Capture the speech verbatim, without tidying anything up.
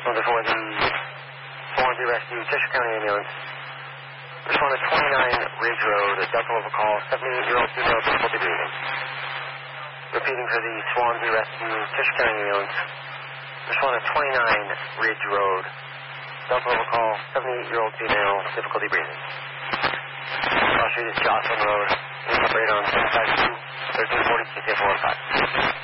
Number four, the Swansea Rescue, Cheshire County Ambulance. Respond to twenty-nine Ridge Road, a Delta Level call, seventy-eight-year-old female, difficulty breathing. Repeating for the Swansea Rescue, Cheshire County Ambulance. Respond to twenty-nine Ridge Road, Delta Level call, seventy-eight-year-old female, difficulty breathing. Cross Street is Jocelyn Road. Please operate on seven five two, thirteen forty, K K four one five.